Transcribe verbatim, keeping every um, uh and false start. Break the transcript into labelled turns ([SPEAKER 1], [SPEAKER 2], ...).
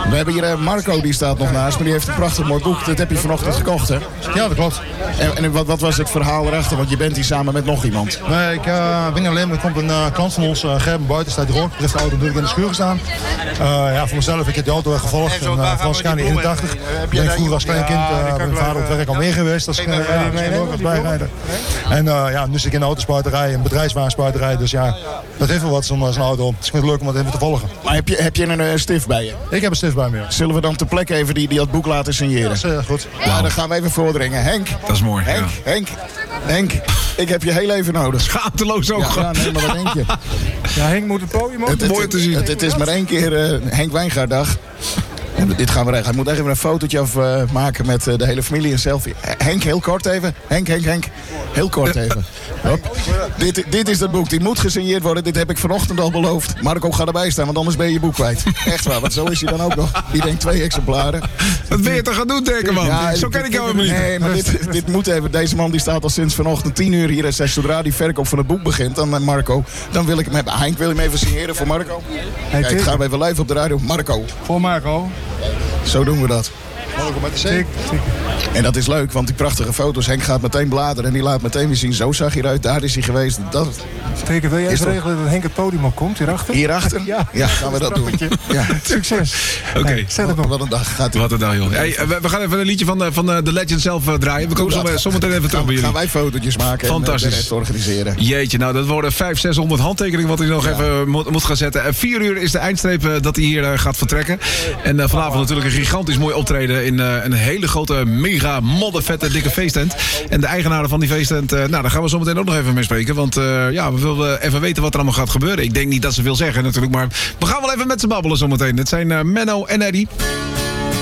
[SPEAKER 1] We hebben hier uh, Marco, die staat nog naast, maar die heeft een prachtig mooi boek. Dat heb je vanochtend gekocht, hè?
[SPEAKER 2] Ja, dat klopt.
[SPEAKER 1] En, en wat, wat was het verhaal erachter? Want je bent hier samen met nog iemand.
[SPEAKER 2] Nee, ik uh, ben niet alleen, er komt een uh, klant van ons, uh, Gerben Buiten, staat hier ook. Er heeft de auto natuurlijk in de schuur gestaan. Uh, ja, voor mezelf, ik heb de auto gevolgd. En, uh, van Scania eenentachtig. Ik ben vroeger als klein kind, uh, mijn vader op werk al mee geweest. Als, uh, ja, ook als bijrijder. En uh, ja, nu zit ik in de autospuiterij, een bedrijfswagenspuiterij. Dus ja, dat heeft wel wat zo'n zo auto. Het is gewoon leuk om het even te volgen.
[SPEAKER 1] Maar heb je, heb je een uh, stift bij je?
[SPEAKER 2] Ik heb een stift bij me, ja.
[SPEAKER 1] Zullen we dan ter plekke even die, die dat boek laten signeren?
[SPEAKER 2] Dat is uh, goed.
[SPEAKER 1] Ja, wow. Dan gaan we even voordringen. Henk.
[SPEAKER 3] Dat is mooi.
[SPEAKER 1] Henk,
[SPEAKER 3] ja.
[SPEAKER 1] Henk, Henk, ik heb je heel even nodig.
[SPEAKER 3] Schaamteloos ook.
[SPEAKER 1] Ja, ja, nee, maar wat denk je?
[SPEAKER 2] Ja, Henk moet het podium op.
[SPEAKER 3] Het, het,
[SPEAKER 1] Mooi te zien. Het, het is maar één keer uh, Henk Wijngaarddag. En dit gaan we regelen. Hij moet even een fotootje afmaken uh, met uh, de hele familie, een selfie. Henk, heel kort even. Henk, Henk, Henk. Heel kort even. Hop. Dit, dit is dat boek. Die moet gesigneerd worden. Dit heb ik vanochtend al beloofd. Marco, ga erbij staan, want anders ben je je boek kwijt. Echt waar, want zo is hij dan ook nog. Die denkt twee exemplaren.
[SPEAKER 3] Wat ben je toch gaan doen, denken, man? Ja, zo ken ik jou helemaal niet.
[SPEAKER 1] Nee, maar dit, dit moet even. Deze man die staat al sinds vanochtend tien uur hier. En zegt, zodra die verkoop van het boek begint, dan uh, Marco, dan wil ik hem hebben. Henk, wil je hem even signeren voor Marco? Hey, Kijk, gaan we even live op de radio. Marco.
[SPEAKER 2] Voor Marco.
[SPEAKER 1] Zo doen we dat.
[SPEAKER 2] Marco met de C.
[SPEAKER 1] En dat is leuk, want die prachtige foto's. Henk gaat meteen bladeren en die laat meteen weer zien. Zo zag hij eruit, daar is hij geweest. Dat
[SPEAKER 2] Teken, wil jij eens regelen dat Henk het podium op komt hierachter?
[SPEAKER 1] Hierachter? Ja, ja, gaan we dat doen. Ja.
[SPEAKER 2] Succes.
[SPEAKER 3] Oké. Okay.
[SPEAKER 1] Hey, wat, wat een dag gaat
[SPEAKER 3] Wat een dag, joh. Hey, we, we gaan even een liedje van, van de Legend zelf uh, draaien. We komen zo, zo meteen even terug bij jullie.
[SPEAKER 1] Gaan wij fotootjes maken
[SPEAKER 3] Fantastisch.
[SPEAKER 1] en de rest organiseren.
[SPEAKER 3] Jeetje, nou dat worden vijfhonderd, zeshonderd handtekeningen wat hij nog ja. even moet, moet gaan zetten. En vier uur is de eindstreep uh, dat hij hier uh, gaat vertrekken. En uh, vanavond natuurlijk een gigantisch mooi optreden in uh, een hele grote, mega, moddervette, dikke feesttent. En de eigenaren van die feesttent, uh, nou daar gaan we zo meteen ook nog even mee spreken. Want uh, ja, we willen even weten wat er allemaal gaat gebeuren. Ik denk niet dat ze veel zeggen natuurlijk, maar we gaan wel even met ze babbelen zometeen. Het zijn uh, Menno en Eddie.